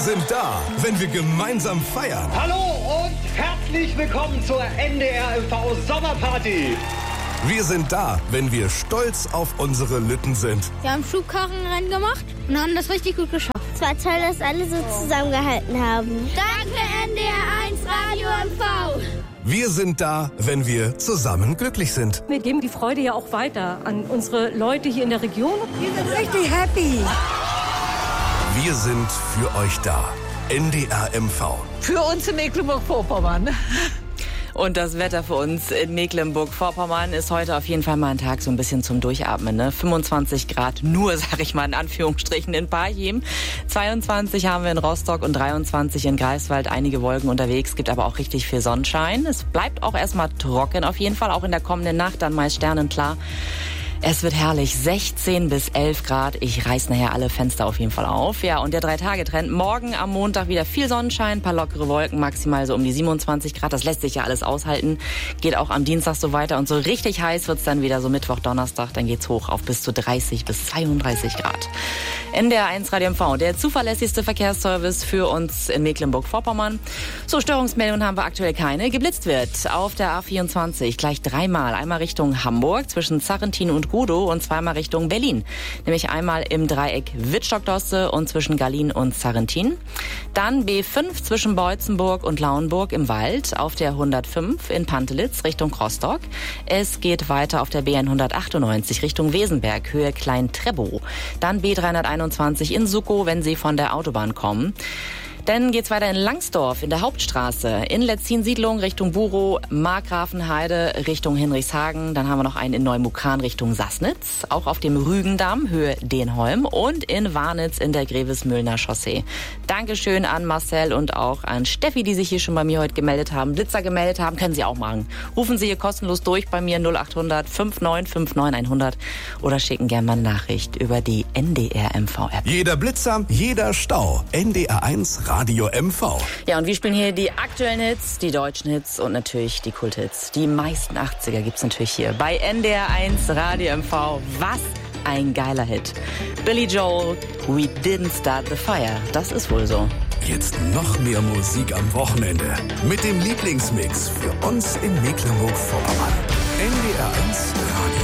sind da, wenn wir gemeinsam feiern. Hallo und herzlich willkommen zur NDR MV Sommerparty. Wir sind da, wenn wir stolz auf unsere Lütten sind. Wir haben Schubkarrenrennen gemacht und haben das richtig gut geschafft. Es war toll, dass alle so zusammengehalten haben. Danke NDR 1 Radio MV. Wir sind da, wenn wir zusammen glücklich sind. Wir geben die Freude ja auch weiter an unsere Leute hier in der Region. Wir sind richtig happy. Wir sind für euch da. NDR MV. Für uns in Mecklenburg-Vorpommern. Und das Wetter für uns in Mecklenburg-Vorpommern ist heute auf jeden Fall mal ein Tag so ein bisschen zum Durchatmen. Ne? 25 Grad nur, sag ich mal in Anführungsstrichen, in Parchim. 22 haben wir in Rostock und 23 in Greifswald. Einige Wolken unterwegs, gibt aber auch richtig viel Sonnenschein. Es bleibt auch erstmal trocken auf jeden Fall, auch in der kommenden Nacht dann meist sternenklar. Es wird herrlich, 16 bis 11 Grad. Ich reiß nachher alle Fenster auf jeden Fall auf. Ja, und der 3-Tage-Trend. Morgen am Montag wieder viel Sonnenschein, ein paar lockere Wolken, maximal so um die 27 Grad. Das lässt sich ja alles aushalten. Geht auch am Dienstag so weiter. Und so richtig heiß wird's dann wieder so Mittwoch, Donnerstag. Dann geht's hoch auf bis zu 30 bis 32 Grad. NDR 1 Radio MV, der zuverlässigste Verkehrsservice für uns in Mecklenburg-Vorpommern. So, Störungsmeldungen haben wir aktuell keine. Geblitzt wird auf der A24 gleich dreimal. Einmal Richtung Hamburg zwischen Zarrentin und Gudow und zweimal Richtung Berlin. Nämlich einmal im Dreieck Wittstock-Dosse und zwischen Gallin und Zarrentin. Dann B5 zwischen Beutzenburg und Lauenburg im Wald auf der 105 in Pantelitz Richtung Rostock. Es geht weiter auf der BN 198 Richtung Wesenberg, Höhe Klein-Trebow. Dann B321 in Suckow, wenn Sie von der Autobahn kommen. Dann geht's weiter in Langsdorf in der Hauptstraße, in Letzin-Siedlung Richtung Burow, Markgrafenheide Richtung Hinrichshagen. Dann haben wir noch einen in Neumukran Richtung Sassnitz, auch auf dem Rügendamm, Höhe Denholm und in Warnitz in der Grevesmühlner Chaussee. Dankeschön an Marcel und auch an Steffi, die sich hier schon bei mir heute gemeldet haben. Blitzer gemeldet haben, können Sie auch machen. Rufen Sie hier kostenlos durch bei mir 0800 5959 100 oder schicken gerne mal eine Nachricht über die NDR MV App. Jeder Blitzer, jeder Stau. NDR 1 Radio MV. Ja, und wir spielen hier die aktuellen Hits, die deutschen Hits und natürlich die Kulthits. Die meisten 80er gibt's natürlich hier bei NDR 1 Radio MV. Was ein geiler Hit. Billy Joel, We Didn't Start the Fire. Das ist wohl so. Jetzt noch mehr Musik am Wochenende. Mit dem Lieblingsmix für uns in Mecklenburg-Vorpommern. NDR 1 Radio.